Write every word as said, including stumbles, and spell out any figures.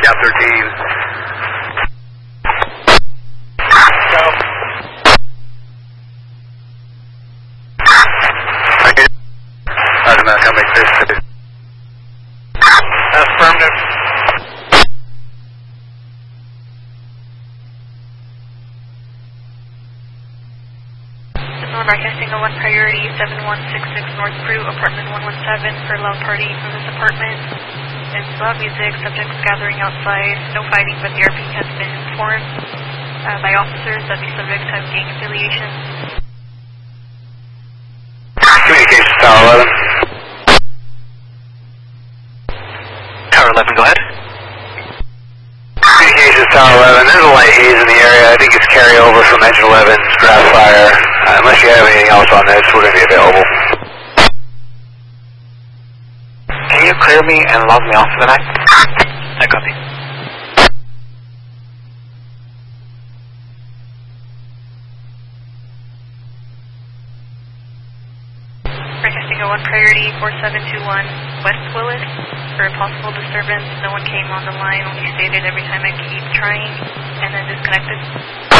Cap thirteen. Go. Roger, man, come make this. Affirmative. Broadcasting a one priority seven one six six North Brew, apartment one one seven for loud party from this apartment. It's loud music, subjects gathering outside, no fighting, but the R P has been informed uh, by officers that the subjects have gang affiliation. Communications Tower eleven. Tower eleven, go ahead. Communications Tower eleven, there's a light haze in the area. I think it's carryover from Engine eleven's grass fire. Uh, unless you have anything else on this, we're going to be available. Can you clear me and log me off for the night? I copy. Broadcasting a one priority four seven two one West Willis for a possible disturbance. No one came on the line, only stated every time I keep trying, and then disconnected.